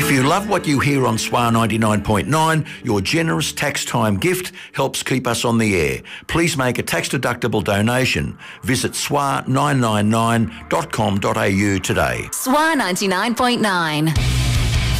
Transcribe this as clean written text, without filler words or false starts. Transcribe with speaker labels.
Speaker 1: If you love what you hear on SWAR 99.9, your generous tax time gift helps keep us on the air. Please make a tax-deductible donation. Visit swar999.com.au today.
Speaker 2: SWAR 99.9.